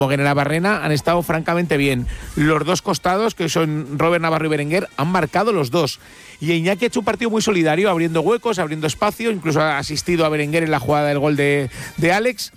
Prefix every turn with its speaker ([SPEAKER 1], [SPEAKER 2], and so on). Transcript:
[SPEAKER 1] Navarrena han estado francamente bien. Los dos costados, que son Robert Navarro y Berenguer, han marcado los dos. Y Iñaki ha hecho un partido muy solidario, abriendo huecos, abriendo espacio, incluso ha asistido a Berenguer en la jugada del gol de Alex.